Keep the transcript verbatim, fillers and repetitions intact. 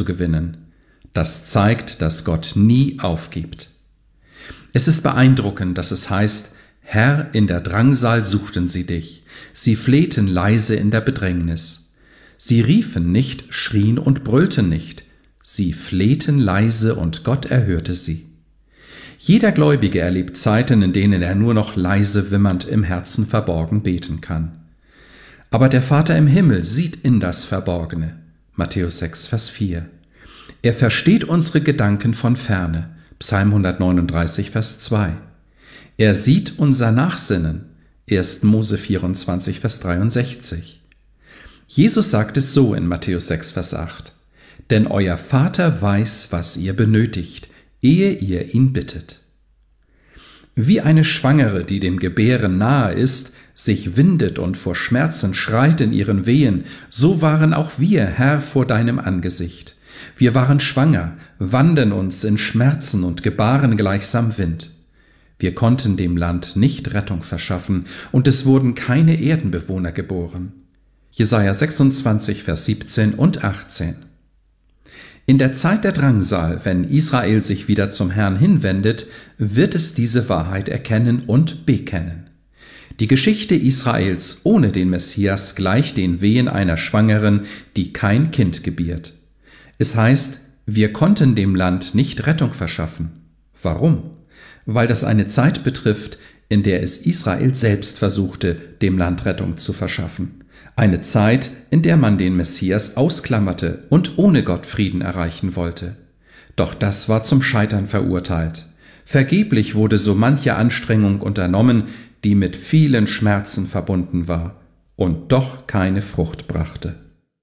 zu gewinnen. Das zeigt, dass Gott nie aufgibt. Es ist beeindruckend, dass es heißt: Herr, in der Drangsal suchten sie dich, sie flehten leise in der Bedrängnis. Sie riefen nicht, schrien und brüllten nicht, sie flehten leise und Gott erhörte sie. Jeder Gläubige erlebt Zeiten, in denen er nur noch leise wimmernd im Herzen verborgen beten kann. Aber der Vater im Himmel sieht in das Verborgene. Matthäus sechs, Vers vier. Er versteht unsere Gedanken von ferne. Psalm hundertneununddreißig, Vers zwei. Er sieht unser Nachsinnen. erster Mose vierundzwanzig, Vers dreiundsechzig. Jesus sagt es so in Matthäus sechs, Vers acht. Denn euer Vater weiß, was ihr benötigt, ehe ihr ihn bittet. Wie eine Schwangere, die dem Gebären nahe ist, sich windet und vor Schmerzen schreit in ihren Wehen, so waren auch wir, Herr, vor deinem Angesicht. Wir waren schwanger, wanden uns in Schmerzen und gebaren gleichsam Wind. Wir konnten dem Land nicht Rettung verschaffen, und es wurden keine Erdenbewohner geboren. Jesaja sechsundzwanzig, Vers siebzehn und achtzehn. In der Zeit der Drangsal, wenn Israel sich wieder zum Herrn hinwendet, wird es diese Wahrheit erkennen und bekennen. Die Geschichte Israels ohne den Messias gleicht den Wehen einer Schwangeren, die kein Kind gebiert. Es heißt, wir konnten dem Land nicht Rettung verschaffen. Warum? Weil das eine Zeit betrifft, in der es Israel selbst versuchte, dem Land Rettung zu verschaffen. Eine Zeit, in der man den Messias ausklammerte und ohne Gott Frieden erreichen wollte. Doch das war zum Scheitern verurteilt. Vergeblich wurde so manche Anstrengung unternommen, die mit vielen Schmerzen verbunden war und doch keine Frucht brachte.